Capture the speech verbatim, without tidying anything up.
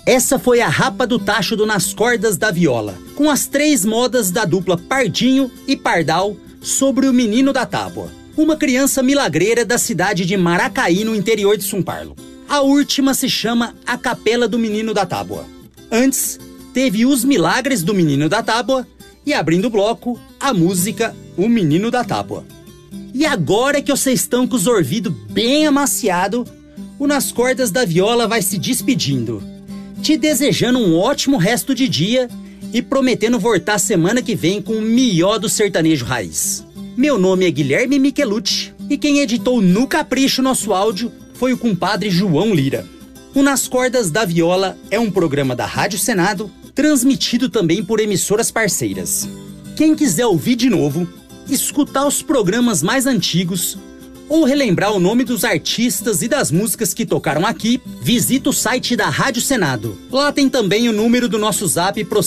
Essa foi a Rapa do Tacho do Nas Cordas da Viola, com as três modas da dupla Pardinho e Pardal sobre o Menino da Tábua, uma criança milagreira da cidade de Maracaí, no interior de São Paulo. A última se chama A Capela do Menino da Tábua. Antes, teve Os Milagres do Menino da Tábua e, abrindo o bloco, a música O Menino da Tábua. E agora que vocês estão com os ouvidos bem amaciados, o Nas Cordas da Viola vai se despedindo, te desejando um ótimo resto de dia e prometendo voltar semana que vem com o melhor do sertanejo raiz. Meu nome é Guilherme Michelucci e quem editou no capricho nosso áudio foi o compadre João Lira. O Nas Cordas da Viola é um programa da Rádio Senado, transmitido também por emissoras parceiras. Quem quiser ouvir de novo, escutar os programas mais antigos ou relembrar o nome dos artistas e das músicas que tocaram aqui, visita o site da Rádio Senado. Lá tem também o número do nosso zap pro